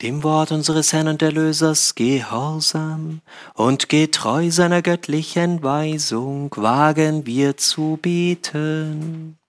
Dem Wort unseres Herrn und Erlösers gehorsam und getreu seiner göttlichen Weisung wagen wir zu beten.